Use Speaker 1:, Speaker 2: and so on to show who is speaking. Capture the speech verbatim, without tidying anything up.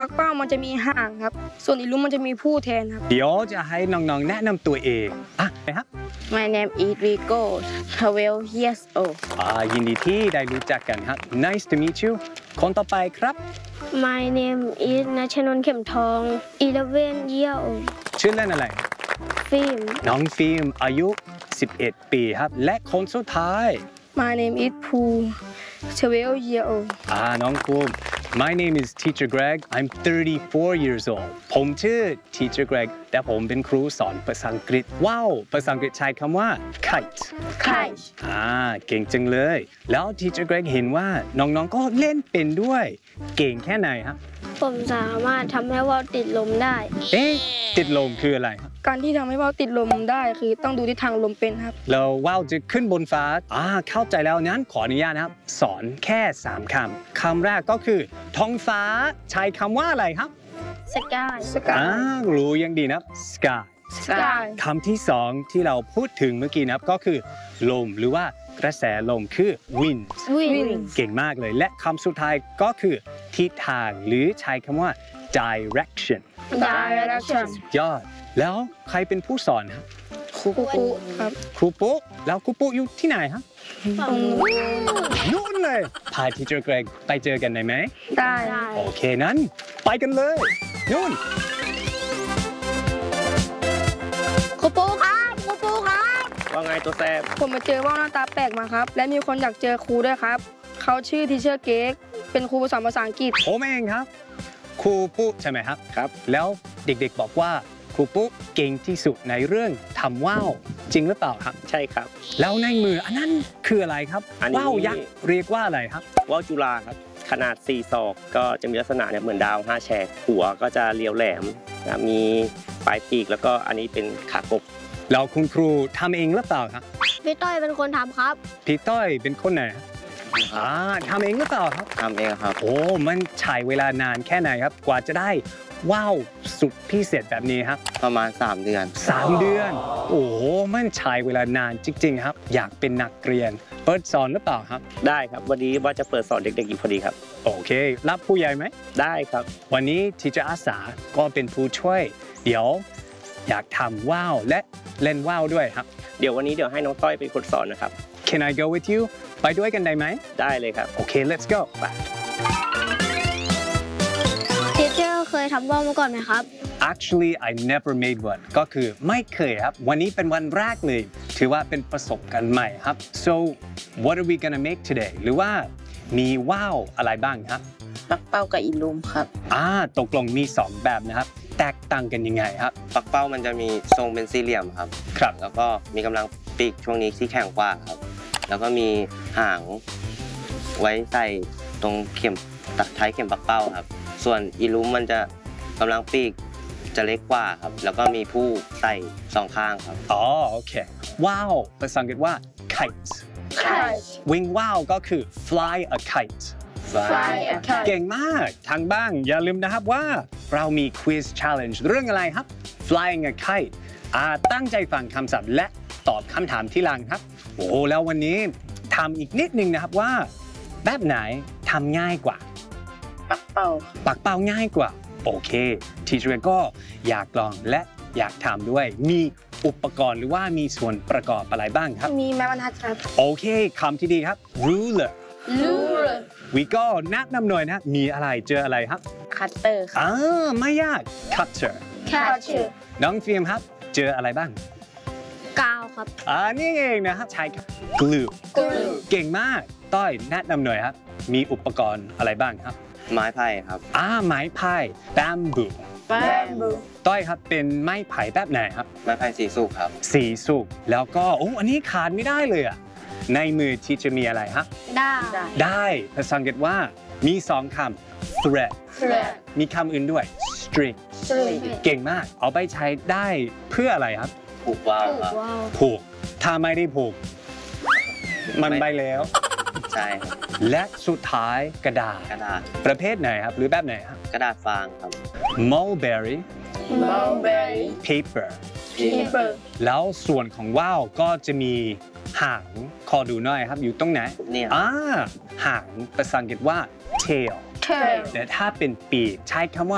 Speaker 1: ปักเป้ามันจะมีห่างครับส่วนอีลุมมันจะมีผู้แทนครับ
Speaker 2: เดี๋ยวจะให้น้องๆแนะนำตัวเองอ่ะไหนครับ
Speaker 3: My name is Rico twelve years old
Speaker 2: อ่ายินดีที่ได้รู้จักกันครับ Nice to meet you คนต่อไปครับ
Speaker 4: My name is ณชนนท์เข็มทองeleven year old
Speaker 2: ชื่อเล่นอะไร
Speaker 4: ฟิล์ม
Speaker 2: น้องฟิล์มอายุสิบเอ็ดปีครับและคนสุดท้าย
Speaker 1: My name is Poo twelve year old
Speaker 2: อ่าน้องภูมิ My name is Teacher Greg I'm thirty-four years old ผมชื่อ Teacher Greg แต่ผมเป็นครูสอนภาษาอังกฤษว้าวภาษาอังกฤษใช้คำว่า kite
Speaker 4: Kite
Speaker 2: อ่าเก่งจังเลยแล้ว Teacher Greg เห็นว่าน้องๆก็เล่นเป็นด้วยเก่งแค่ไหนครับ
Speaker 4: ผมสามารถทำให้ว่าวติดลมได้
Speaker 2: เอ๊ะติดลมคืออะไรครับ
Speaker 1: การที่ทำให้ว่าวติดลมได้คือต้องดูทิศทางลมเป็นครับ
Speaker 2: แล้วว่าวจะขึ้นบนฟ้าอ่าเข้าใจแล้วนั้นขออนุญาตนะครับสอนแค่สามคำคำแรกก็คือท้องฟ้าใช้คำว่าอะไรครับ
Speaker 4: Sky
Speaker 1: สกา
Speaker 2: อ่าย รู้ยังดีนะครับ sky
Speaker 1: สกาย
Speaker 2: คำที่สองที่เราพูดถึงเมื่อกี้นะครับก็คือลมหรือว่ากระแสลมคือ wind
Speaker 4: Wind
Speaker 2: เก่งมากเลยและคำสุดท้ายก็คือทิศทางหรือใช้คำว่า direction
Speaker 4: Direction
Speaker 2: ยอดแล้วใครเป็นผู้สอนครับ
Speaker 1: ครูปุ๊ครับ
Speaker 2: ครูปุ๊แล้วครูปุ๊อยู่ที่ไหนครับ
Speaker 4: ฝั่งนู้น
Speaker 2: นู่นเลยพาทีเจอร์เกรกไปเจอกันได้ไหม
Speaker 1: ได้
Speaker 4: ได้
Speaker 2: โอเคนั้นไปกันเลยนู่น
Speaker 4: ครูปูครับครูปูครับ
Speaker 5: ว่าไงตัวแซบ
Speaker 1: ผมมาเจอว่าวหน้าตาแปลกมาครับและมีคนอยากเจอครูด้วยครับเขาชื่อทีเชอร์เก๊กเป็นครูสอนภาษาอังกฤษ
Speaker 2: ผมเองครับครูปุ๊ใช่ไหมครับ
Speaker 5: ครับ
Speaker 2: แล้วเด็กๆบอกว่าครูปุ๊เก่งที่สุดในเรื่องทำว่าวจริงหรือเปล่าครับ
Speaker 5: ใช่ครับ
Speaker 2: แล้วในมืออันนั้นคืออะไรครับ
Speaker 5: อันนี้
Speaker 2: ว่าวยักษ์เรียกว่าอะไรครับ
Speaker 5: ว่าวจุฬาครับ ขนาดสี่ศอกก็จะมีลักษณะเนี่ยเหมือนดาวห้าแฉกหัวก็จะเรียวแหลมนะมีปลายปีกแล้วก็อันนี้เป็นขากบ
Speaker 2: แล้วคุณครูทำเองหรือเปล่าครับ
Speaker 4: พี่ต้อยเป็นคนทำครับ
Speaker 2: พี่ต้อยเป็นคนไหนครับอ่าทำเองหรือเปล่าครับ
Speaker 5: ทำเองครับ
Speaker 2: โอ้ มันใช้เวลานานแค่ไหนครับ กว่าจะได้ว้าวสุดพิเศษแบบนี้ครับ
Speaker 5: ประมาณสามเดือน
Speaker 2: สามเดือน โอ้โหมันใช้เวลานานจริงๆครับ อยากเป็นนักเรียน เปิดสอนหรือเปล่าครับ
Speaker 5: ได้ครับวันนี้ว่าจะเปิดสอนเด็กๆอยู่พอดีครับ
Speaker 2: โอเค รับผู้ใหญ่ไหม
Speaker 5: ได้ครับ
Speaker 2: วันนี้ทีเจอร์อาสาก็เป็นผู้ช่วย เดี๋ยวอยากทำว่าวและเล่นว่าวด้วยครับ
Speaker 5: เดี๋ยววันนี้เดี๋ยวให้น้องต้อยเป็นคนสอนนะครับ
Speaker 2: Can I go with you ไปด้วยกันได้ไหม
Speaker 5: ได้เลยครับ
Speaker 2: โอเค let's go ไป
Speaker 4: ทีเชอร์เคยทำว่าวมาก่อนไหมครับ
Speaker 2: Actually I never made one ก็คือไม่เคยครับ วันนี้เป็นวันแรกเลย ถือว่าเป็นประสบการณ์ใหม่ครับ so what are we gonna make today หรือว่ามีว่าวอะไรบ้างครับ
Speaker 3: ปักเป้ากับอีลุมครับ
Speaker 2: อ่าตกลงมีสองแบบนะครับ แตกต่างกันยังไงครับ
Speaker 6: ปักเป้ามันจะมีทรงเป็นสี่เหลี่ยมครับ
Speaker 2: ครับ
Speaker 6: แล้วก็มีกำลังปีกช่วงนี้ที่แข็งกว่าครับ แล้วก็มีหางไว้ใส่ตรงเข็มตัดท้ายเข็มปักเป้าครับ ส่วนอีลุมมันจะกำลังปีกจะเล็กกว่าครับ แล้วก็มีผู้ใส่สองข้างครับ
Speaker 2: อ๋อโอเคว่าวภาษาอังกฤษว่า kite
Speaker 4: Kite
Speaker 2: วิ่งว่าวก็คือ fly a kite
Speaker 4: Fly a kite
Speaker 2: เก่งมากทางบ้างอย่าลืมนะครับว่าเรามี quiz challenge เรื่องอะไรครับ flying a kite อ่าตั้งใจฟังคำศัพท์และตอบคำถามที่หลังครับ โอ้แล้ววันนี้ทำอีกนิดนึงนะครับว่า แบบไหนทำง่ายกว่า
Speaker 3: ปักเป้า
Speaker 2: ปักเป้าง่ายกว่า โอเคทีเชอร์ก็อยากลองและอยากทำด้วย มีอุปกรณ์หรือว่ามีส่วนประกอบอะไรบ้างครับ
Speaker 1: มีไม้บรรทัดครับ
Speaker 2: โอเคคำที่ดีครับ ruler
Speaker 4: Ruler
Speaker 2: วิก็แนะนำหน่อยนะ มีอะไรเจออะไรครับ
Speaker 3: คัตเตอร์ครับ
Speaker 2: อ่าไม่ยาก cutter
Speaker 4: Catcher
Speaker 2: น้องฟิล์มครับ เจออะไรบ้าง
Speaker 4: กาวครับ
Speaker 2: อ่านี่เองนะครับใช้ครับ glue
Speaker 4: Glue
Speaker 2: เก่งมากต้อยแนะนำหน่อยครับ มีอุปกรณ์อะไรบ้างครับ
Speaker 6: ไม้ไผ่ครับ
Speaker 2: อ่าไม้พาย bamboo
Speaker 4: Bamboo
Speaker 2: ต้อยครับเป็นไม้ไผ่แบบไหนครับ
Speaker 6: ไม้ไผ่สีสุกครับ
Speaker 2: สีสุกแล้วก็โอ้อันนี้ขาดไม่ได้เลยอ่ะในมือที่จะมีอะไรฮะ
Speaker 4: ด้า
Speaker 2: ได้ภาษาอังกฤษว่ามีสองคำ thread
Speaker 4: Thread
Speaker 2: มีคำอื่นด้วย string
Speaker 4: String
Speaker 2: เก่งมาก เอาไปใช้ได้เพื่ออะไรครับ
Speaker 6: ผูกว่าวครับ
Speaker 4: ว้าว
Speaker 2: ผูก ถ้าไม่ได้ผูก มันไปแล้ว
Speaker 6: ใช่ครับ
Speaker 2: และสุดท้ายกระดาษ
Speaker 6: กระดาษ
Speaker 2: ประเภทไหนครับ หรือแบบไหนครับ
Speaker 6: กระดาษฟางครับ
Speaker 2: mulberry
Speaker 4: Mulberry
Speaker 2: paper
Speaker 4: Paper
Speaker 2: แล้วส่วนของว่าวก็จะมีหางขอดูหน่อยครับ อยู่ตรงไหน
Speaker 6: เนี่ย
Speaker 2: อ่าหางภาษาอังกฤษว่า tail
Speaker 4: Tail
Speaker 2: แต่ถ้าเป็นปีกใช้คำว่า